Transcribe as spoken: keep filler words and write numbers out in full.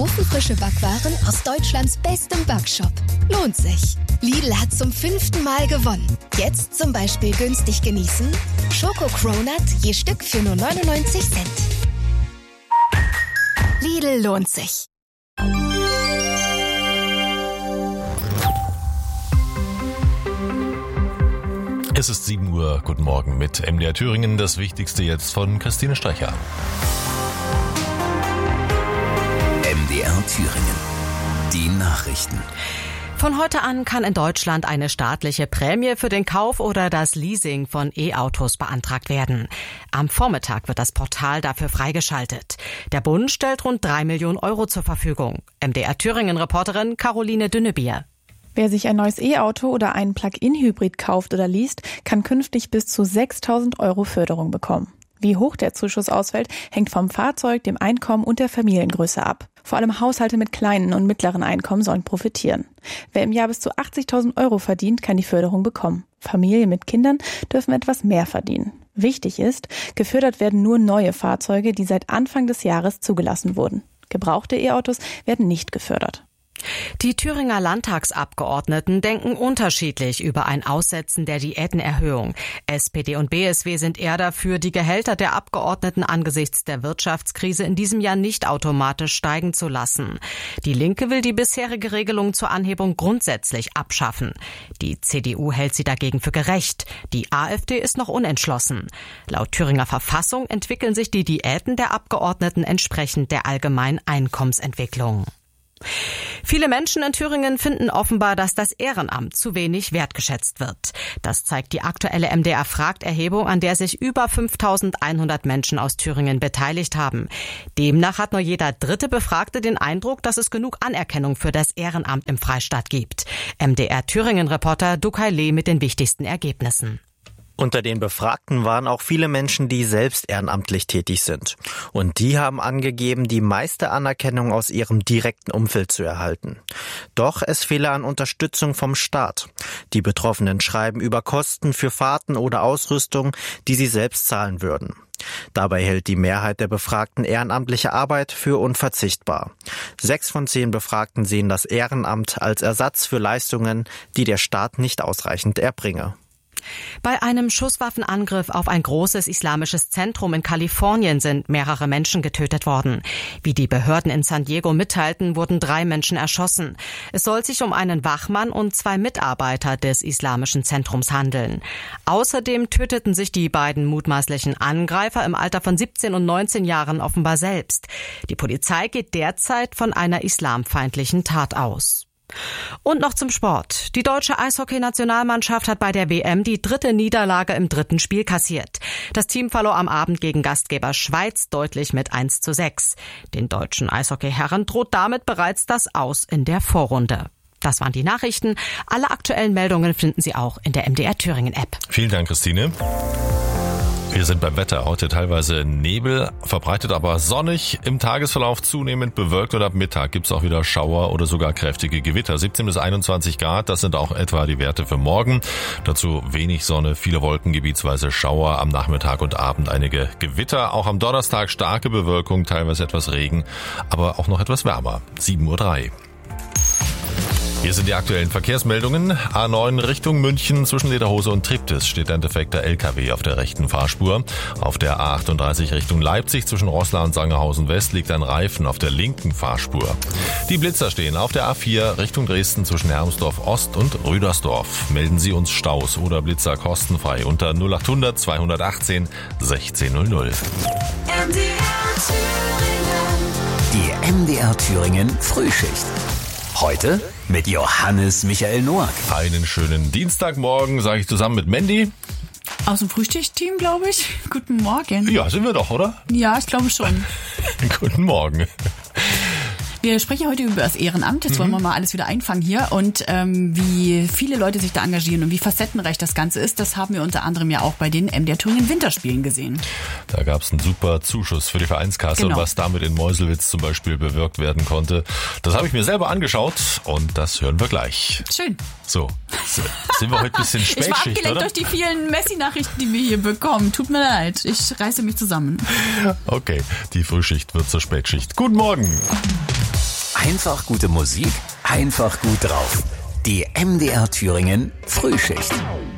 Ofenfrische Backwaren aus Deutschlands bestem Backshop. Lohnt sich. Lidl hat zum fünften Mal gewonnen. Jetzt zum Beispiel günstig genießen. Schoko-Cronut je Stück für nur neunundneunzig Cent. Lidl lohnt sich. Es ist sieben Uhr. Guten Morgen mit M D R Thüringen. Das Wichtigste jetzt von Christine Strecher. M D R Thüringen. Die Nachrichten. Von heute an kann in Deutschland eine staatliche Prämie für den Kauf oder das Leasing von E-Autos beantragt werden. Am Vormittag wird das Portal dafür freigeschaltet. Der Bund stellt rund drei Millionen Euro zur Verfügung. M D R Thüringen-Reporterin Caroline Dünnebier. Wer sich ein neues E-Auto oder einen Plug-in-Hybrid kauft oder least, kann künftig bis zu sechstausend Euro Förderung bekommen. Wie hoch der Zuschuss ausfällt, hängt vom Fahrzeug, dem Einkommen und der Familiengröße ab. Vor allem Haushalte mit kleinen und mittleren Einkommen sollen profitieren. Wer im Jahr bis zu achtzigtausend Euro verdient, kann die Förderung bekommen. Familien mit Kindern dürfen etwas mehr verdienen. Wichtig ist, gefördert werden nur neue Fahrzeuge, die seit Anfang des Jahres zugelassen wurden. Gebrauchte E-Autos werden nicht gefördert. Die Thüringer Landtagsabgeordneten denken unterschiedlich über ein Aussetzen der Diätenerhöhung. S P D und B S W sind eher dafür, die Gehälter der Abgeordneten angesichts der Wirtschaftskrise in diesem Jahr nicht automatisch steigen zu lassen. Die Linke will die bisherige Regelung zur Anhebung grundsätzlich abschaffen. Die C D U hält sie dagegen für gerecht. Die AfD ist noch unentschlossen. Laut Thüringer Verfassung entwickeln sich die Diäten der Abgeordneten entsprechend der allgemeinen Einkommensentwicklung. Viele Menschen in Thüringen finden offenbar, dass das Ehrenamt zu wenig wertgeschätzt wird. Das zeigt die aktuelle M D R-Fragt-Erhebung, an der sich über fünftausendeinhundert Menschen aus Thüringen beteiligt haben. Demnach hat nur jeder dritte Befragte den Eindruck, dass es genug Anerkennung für das Ehrenamt im Freistaat gibt. M D R-Thüringen-Reporter Dukay Lee mit den wichtigsten Ergebnissen. Unter den Befragten waren auch viele Menschen, die selbst ehrenamtlich tätig sind. Und die haben angegeben, die meiste Anerkennung aus ihrem direkten Umfeld zu erhalten. Doch es fehle an Unterstützung vom Staat. Die Betroffenen schreiben über Kosten für Fahrten oder Ausrüstung, die sie selbst zahlen würden. Dabei hält die Mehrheit der Befragten ehrenamtliche Arbeit für unverzichtbar. Sechs von zehn Befragten sehen das Ehrenamt als Ersatz für Leistungen, die der Staat nicht ausreichend erbringe. Bei einem Schusswaffenangriff auf ein großes islamisches Zentrum in Kalifornien sind mehrere Menschen getötet worden. Wie die Behörden in San Diego mitteilten, wurden drei Menschen erschossen. Es soll sich um einen Wachmann und zwei Mitarbeiter des islamischen Zentrums handeln. Außerdem töteten sich die beiden mutmaßlichen Angreifer im Alter von siebzehn und neunzehn Jahren offenbar selbst. Die Polizei geht derzeit von einer islamfeindlichen Tat aus. Und noch zum Sport. Die deutsche Eishockey-Nationalmannschaft hat bei der W M die dritte Niederlage im dritten Spiel kassiert. Das Team verlor am Abend gegen Gastgeber Schweiz deutlich mit eins zu sechs. Den deutschen Eishockey-Herren droht damit bereits das Aus in der Vorrunde. Das waren die Nachrichten. Alle aktuellen Meldungen finden Sie auch in der M D R Thüringen-App. Vielen Dank, Christine. Wir sind beim Wetter. Heute teilweise Nebel, verbreitet aber sonnig. Im Tagesverlauf zunehmend bewölkt und ab Mittag gibt's auch wieder Schauer oder sogar kräftige Gewitter. siebzehn bis einundzwanzig Grad, das sind auch etwa die Werte für morgen. Dazu wenig Sonne, viele Wolken, gebietsweise Schauer. Am Nachmittag und Abend einige Gewitter. Auch am Donnerstag starke Bewölkung, teilweise etwas Regen, aber auch noch etwas wärmer. sieben Uhr drei. Hier sind die aktuellen Verkehrsmeldungen. A neun Richtung München zwischen Lederhose und Triptis steht ein defekter L K W auf der rechten Fahrspur. Auf der A achtunddreißig Richtung Leipzig zwischen Roßla und Sangerhausen West liegt ein Reifen auf der linken Fahrspur. Die Blitzer stehen auf der A vier Richtung Dresden zwischen Hermsdorf Ost und Rüdersdorf. Melden Sie uns Staus oder Blitzer kostenfrei unter null achthundert zweihundertachtzehn sechzehn null null. Die M D R Thüringen Frühschicht. Heute mit Johannes Michael Noack. Einen schönen Dienstagmorgen, sage ich zusammen mit Mandy. Aus dem Frühstücksteam, glaube ich. Guten Morgen. Ja, sind wir doch, oder? Ja, ich glaube schon. Guten Morgen. Wir sprechen heute über das Ehrenamt. Jetzt mhm. wollen wir mal alles wieder einfangen hier. Und ähm, wie viele Leute sich da engagieren und wie facettenreich das Ganze ist, das haben wir unter anderem ja auch bei den M D R Thüringen Winterspielen gesehen. Da gab es einen super Zuschuss für die Vereinskasse, genau. Und was damit in Meuselwitz zum Beispiel bewirkt werden konnte. Das habe ich mir selber angeschaut und das hören wir gleich. Schön. So, sind wir heute ein bisschen Spätschicht, ich war abgelenkt oder? durch die vielen Messi-Nachrichten, die wir hier bekommen. Tut mir leid, ich reiße mich zusammen. Okay, die Frühschicht wird zur Spätschicht. Guten Morgen. Einfach gute Musik, einfach gut drauf. Die M D R Thüringen Frühschicht.